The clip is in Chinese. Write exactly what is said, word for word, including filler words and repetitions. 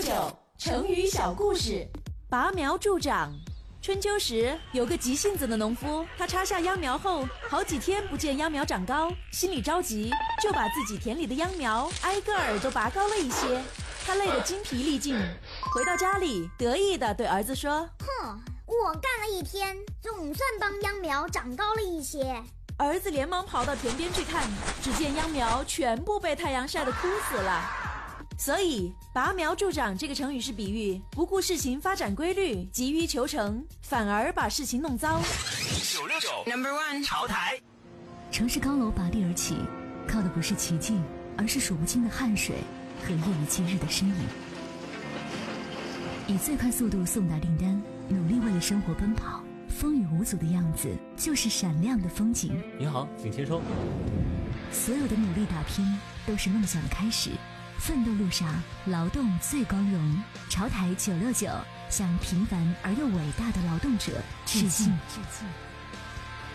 九成语小故事。拔苗助长。春秋时，有个急性子的农夫，他插下秧苗后，好几天不见秧苗长高，心里着急，就把自己田里的秧苗挨个儿都拔高了一些。他累得精疲力尽，回到家里，得意地对儿子说： 哼，我干了一天，总算帮秧苗长高了一些。 儿子连忙跑到田边去看，只见秧苗全部被太阳晒得枯死了。所以拔苗助长这个成语是比喻不顾事情发展规律，急于求成，反而把事情弄糟。 九六九 Number One 潮台。 城市高楼拔地而起，靠的不是奇迹，而是数不清的汗水和夜以继日的身影。以最快速度送达订单，努力为了生活奔跑，风雨无阻的样子就是闪亮的风景。 您好，请签收。 所有的努力打拼都是梦想的开始，奋斗路上劳动最光荣。潮台九六九向平凡而又伟大的劳动者致敬。致敬